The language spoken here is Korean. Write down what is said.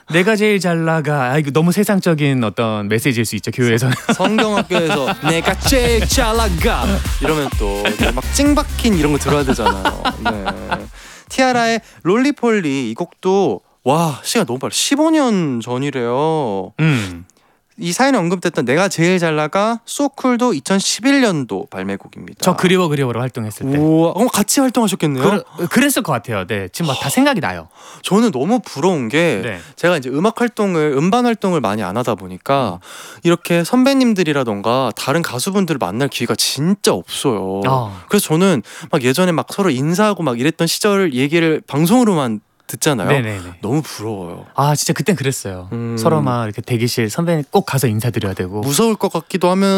내가 제일 잘 나가. 아, 이거 너무 세상적인 어떤 메시지일 수 있죠, 교회에서는. 성경학교에서 내가 제일 잘 나가 이러면 또 막 찡박힌 이런 거 들어야 되잖아요. 네. 티아라의 롤리폴리 이 곡도 와 시간 너무 빨라. 15년 전이래요. 이 사연에 언급됐던 내가 제일 잘 나가 소쿨도 2011년도 발매곡입니다. 저 그리워로 활동했을 때. 우와, 같이 활동하셨겠네요. 그랬을 것 같아요. 네, 지금 막 다 생각이 나요. 저는 너무 부러운 게 네. 제가 이제 음반 활동을 많이 안 하다 보니까 이렇게 선배님들이라던가 다른 가수분들을 만날 기회가 진짜 없어요. 그래서 저는 막 예전에 막 서로 인사하고 막 이랬던 시절 얘기를 방송으로만 듣잖아요. 네네네. 너무 부러워요. 아 진짜 그땐 그랬어요. 서로 막 이렇게 대기실 선배님 꼭 가서 인사드려야 되고 무서울 것 같기도 하면